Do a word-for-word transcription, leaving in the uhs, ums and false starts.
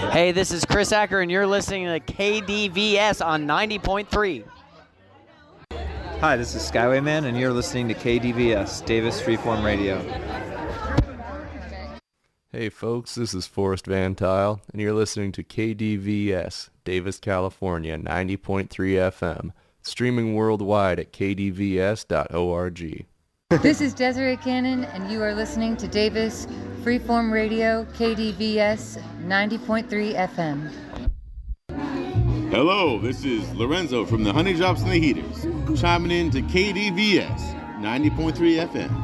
Hey, this is Chris Acker, and you're listening to K D V S on ninety point three. Hi, this is Skywayman, and you're listening to K D V S, Davis Freeform Radio. Hey folks, this is Forrest Van Tile, and you're listening to K D V S, Davis, California, ninety point three F M, streaming worldwide at k d v s dot org. This is Desiree Cannon, and you are listening to Davis Freeform Radio, K D V S, ninety point three F M. Hello, this is Lorenzo from the Honey Drops and the Heaters, chiming in to K D V S, ninety point three F M.